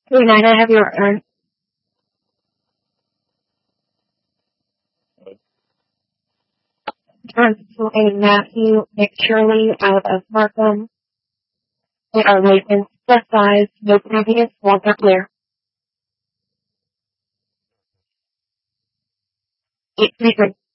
Hey, nine, I have your earn. Translating Matthew McShirley out of Markham. They are licensed plus size, no previous, Walter Clear. 833.